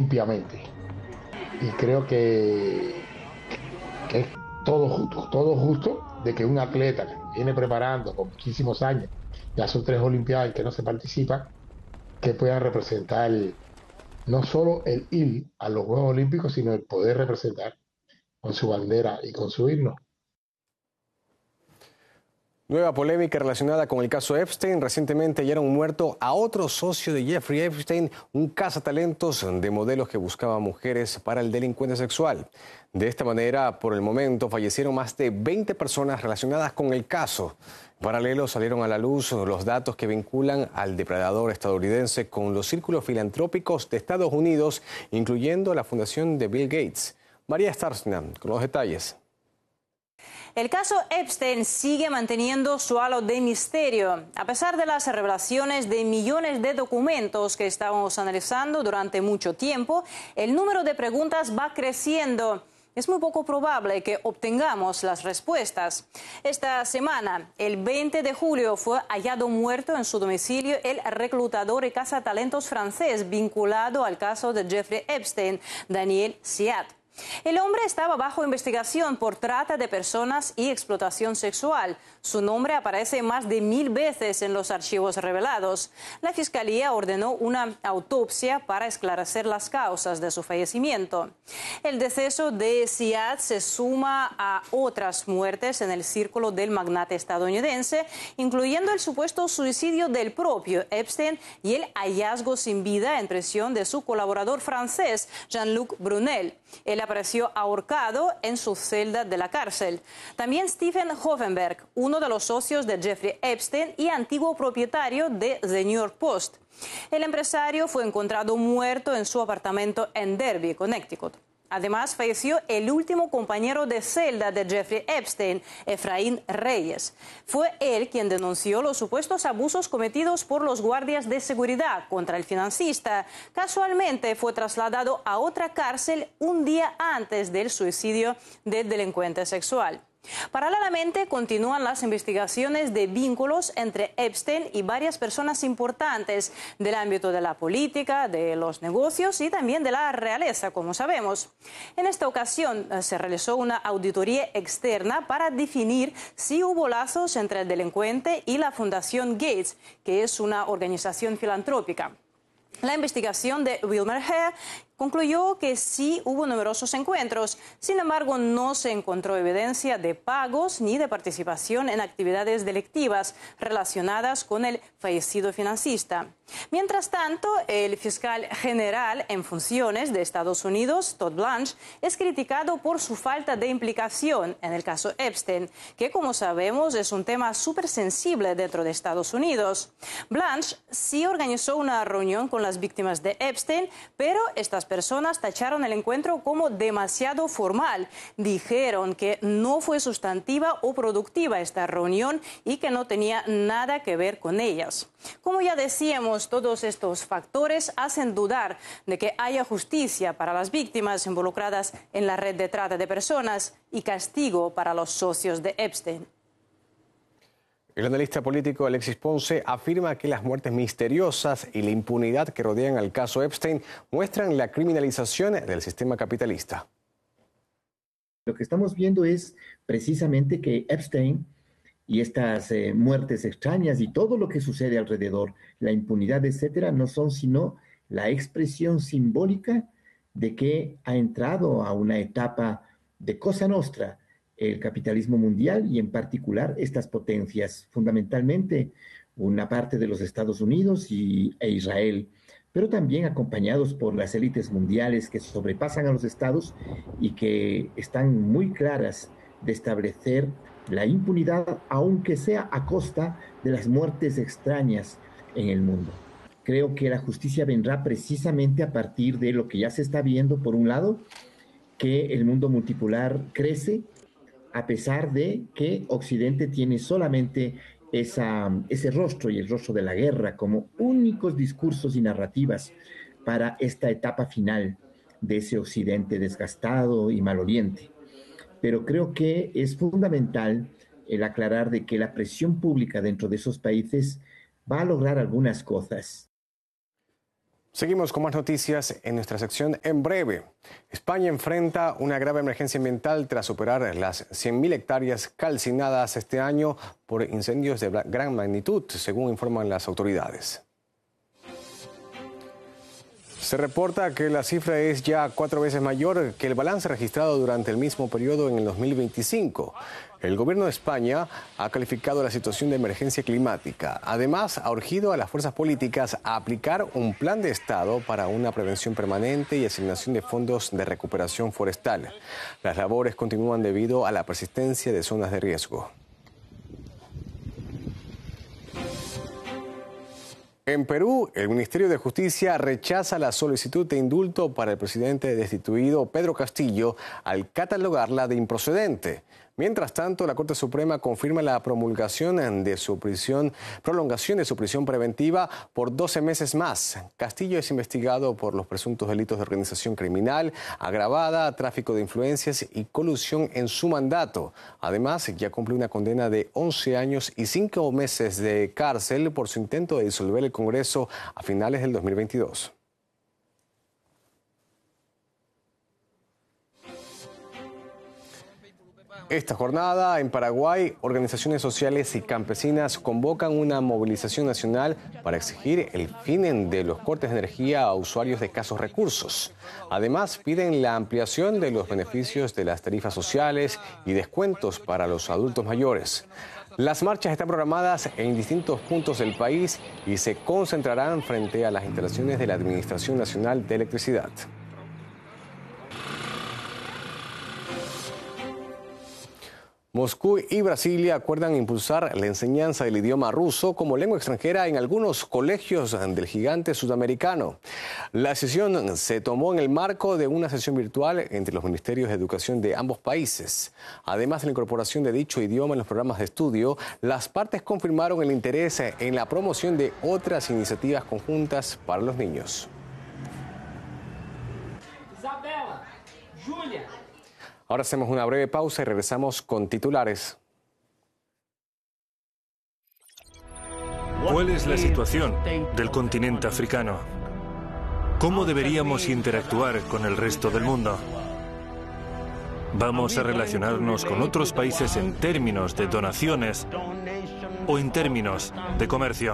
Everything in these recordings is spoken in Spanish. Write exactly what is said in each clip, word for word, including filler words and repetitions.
limpiamente. Y creo que, que es todo justo, todo justo de que un atleta que viene preparando con muchísimos años, ya son tres Olimpiadas y que no se participa, que puedan representar no solo el ir a los Juegos Olímpicos, sino el poder representar con su bandera y con su himno. Nueva polémica relacionada con el caso Epstein. Recientemente hallaron muerto a otro socio de Jeffrey Epstein, un cazatalentos de modelos que buscaba mujeres para el delincuente sexual. De esta manera, por el momento, fallecieron más de veinte personas relacionadas con el caso. En paralelo, salieron a la luz los datos que vinculan al depredador estadounidense con los círculos filantrópicos de Estados Unidos, incluyendo la fundación de Bill Gates. María Starsna, con los detalles. El caso Epstein sigue manteniendo su halo de misterio. A pesar de las revelaciones de millones de documentos que estábamos analizando durante mucho tiempo, el número de preguntas va creciendo. Es muy poco probable que obtengamos las respuestas. Esta semana, el veinte de julio, fue hallado muerto en su domicilio el reclutador y cazatalentos francés vinculado al caso de Jeffrey Epstein, Daniel Siat. El hombre estaba bajo investigación por trata de personas y explotación sexual. Su nombre aparece más de mil veces en los archivos revelados. La Fiscalía ordenó una autopsia para esclarecer las causas de su fallecimiento. El deceso de Siad se suma a otras muertes en el círculo del magnate estadounidense, incluyendo el supuesto suicidio del propio Epstein y el hallazgo sin vida en prisión de su colaborador francés, Jean-Luc Brunel. Él apareció ahorcado en su celda de la cárcel. También Stephen Hoffenberg, uno de los socios de Jeffrey Epstein y antiguo propietario de The New York Post. El empresario fue encontrado muerto en su apartamento en Derby, Connecticut. Además, falleció el último compañero de celda de Jeffrey Epstein, Efraín Reyes. Fue él quien denunció los supuestos abusos cometidos por los guardias de seguridad contra el financista. Casualmente fue trasladado a otra cárcel un día antes del suicidio del delincuente sexual. Paralelamente, continúan las investigaciones de vínculos entre Epstein y varias personas importantes del ámbito de la política, de los negocios y también de la realeza, como sabemos. En esta ocasión se realizó una auditoría externa para definir si hubo lazos entre el delincuente y la Fundación Gates, que es una organización filantrópica. La investigación de Wilmer Hare concluyó que sí hubo numerosos encuentros. Sin embargo, no se encontró evidencia de pagos ni de participación en actividades delictivas relacionadas con el fallecido financista. Mientras tanto, el fiscal general en funciones de Estados Unidos, Todd Blanche, es criticado por su falta de implicación en el caso Epstein, que, como sabemos, es un tema súper sensible dentro de Estados Unidos. Blanche sí organizó una reunión con las víctimas de Epstein, pero estas personas tacharon el encuentro como demasiado formal. Dijeron que no fue sustantiva o productiva esta reunión y que no tenía nada que ver con ellas. Como ya decíamos, todos estos factores hacen dudar de que haya justicia para las víctimas involucradas en la red de trata de personas y castigo para los socios de Epstein. El analista político Alexis Ponce afirma que las muertes misteriosas y la impunidad que rodean al caso Epstein muestran la criminalización del sistema capitalista. Lo que estamos viendo es precisamente que Epstein y estas eh, muertes extrañas y todo lo que sucede alrededor, la impunidad, etcétera, no son sino la expresión simbólica de que ha entrado a una etapa de Cosa Nostra el capitalismo mundial y en particular estas potencias, fundamentalmente una parte de los Estados Unidos y, e Israel, pero también acompañados por las élites mundiales que sobrepasan a los estados y que están muy claras de establecer la impunidad, aunque sea a costa de las muertes extrañas en el mundo. Creo que la justicia vendrá precisamente a partir de lo que ya se está viendo, por un lado, que el mundo multipolar crece, a pesar de que Occidente tiene solamente esa, ese rostro y el rostro de la guerra como únicos discursos y narrativas para esta etapa final de ese Occidente desgastado y maloliente. Pero creo que es fundamental el aclarar de que la presión pública dentro de esos países va a lograr algunas cosas. Seguimos con más noticias en nuestra sección En Breve. España enfrenta una grave emergencia ambiental tras superar las cien mil hectáreas calcinadas este año por incendios de gran magnitud, según informan las autoridades. Se reporta que la cifra es ya cuatro veces mayor que el balance registrado durante el mismo periodo en el dos mil veinticinco. El gobierno de España ha calificado la situación de emergencia climática. Además, ha urgido a las fuerzas políticas a aplicar un plan de Estado para una prevención permanente y asignación de fondos de recuperación forestal. Las labores continúan debido a la persistencia de zonas de riesgo. En Perú, el Ministerio de Justicia rechaza la solicitud de indulto para el presidente destituido Pedro Castillo al catalogarla de improcedente. Mientras tanto, la Corte Suprema confirma la promulgación de su prisión, prolongación de su prisión preventiva por doce meses más. Castillo es investigado por los presuntos delitos de organización criminal, agravada, tráfico de influencias y colusión en su mandato. Además, ya cumple una condena de once años y cinco meses de cárcel por su intento de disolver el Congreso a finales del dos mil veintidós. Esta jornada en Paraguay, organizaciones sociales y campesinas convocan una movilización nacional para exigir el fin de los cortes de energía a usuarios de escasos recursos. Además, piden la ampliación de los beneficios de las tarifas sociales y descuentos para los adultos mayores. Las marchas están programadas en distintos puntos del país y se concentrarán frente a las instalaciones de la Administración Nacional de Electricidad. Moscú y Brasilia acuerdan impulsar la enseñanza del idioma ruso como lengua extranjera en algunos colegios del gigante sudamericano. La decisión se tomó en el marco de una sesión virtual entre los ministerios de educación de ambos países. Además de la incorporación de dicho idioma en los programas de estudio, las partes confirmaron el interés en la promoción de otras iniciativas conjuntas para los niños. Isabela, Julia. Ahora hacemos una breve pausa y regresamos con titulares. ¿Cuál es la situación del continente africano? ¿Cómo deberíamos interactuar con el resto del mundo? ¿Vamos a relacionarnos con otros países en términos de donaciones o en términos de comercio?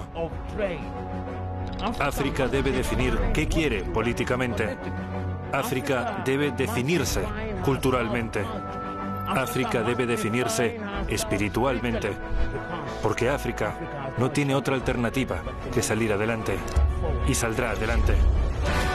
África debe definir qué quiere políticamente. África debe definirse culturalmente. África debe definirse espiritualmente. Porque África no tiene otra alternativa que salir adelante. Y saldrá adelante.